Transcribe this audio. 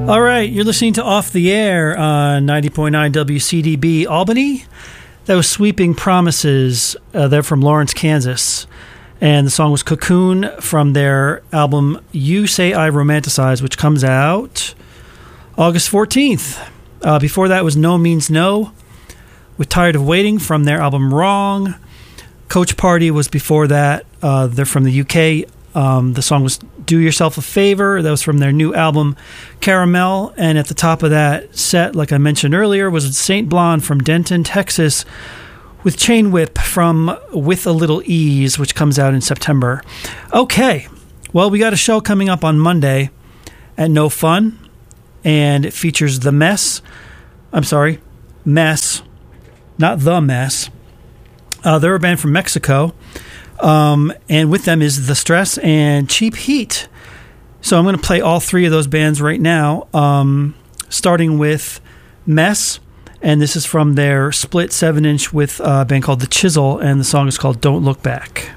All right, you're listening to Off the Air on 90.9 WCDB Albany. That was Sweeping Promises. They're from Lawrence, Kansas. And the song was Cocoon from their album You Say I Romanticize, which comes out August 14th. Before that was No Means No with Tired of Waiting from their album Wrong. Coach Party was before that. They're from the UK. The song was Do Yourself a Favor. That was from their new album Caramel. And at the top of that set, like I mentioned earlier, was Saint Blonde from Denton, Texas, with Chain Whip from With a Little Ease, which comes out in September. Okay, well, we got a show coming up on Monday at No Fun, and it features The Mess. I'm sorry, Mess, not The Mess. They're a band from Mexico, and with them is The Stress and Cheap Heat. So I'm going to play all three of those bands right now, starting with Mess. And this is from their split 7-inch with a band called The Chisel, and the song is called Don't Look Back.